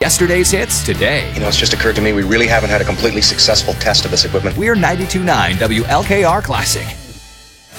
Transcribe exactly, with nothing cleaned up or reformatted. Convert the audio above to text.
Yesterday's hits today. You know, it's just occurred to me we really haven't had a completely successful test of this equipment. We're ninety-two point nine W L K R Classic.